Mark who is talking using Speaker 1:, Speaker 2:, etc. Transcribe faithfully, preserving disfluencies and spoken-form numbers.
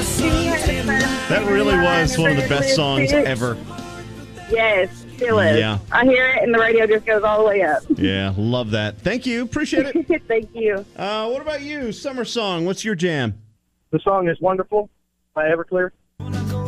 Speaker 1: That really was one of the best songs ever.
Speaker 2: Yes, still is.
Speaker 1: Yeah.
Speaker 2: I hear it, and the radio just goes all the way up.
Speaker 1: Yeah, love that. Thank you. Appreciate it.
Speaker 2: Thank you.
Speaker 1: Uh, what about you? Summer song. What's your jam?
Speaker 3: The song is Wonderful by Everclear.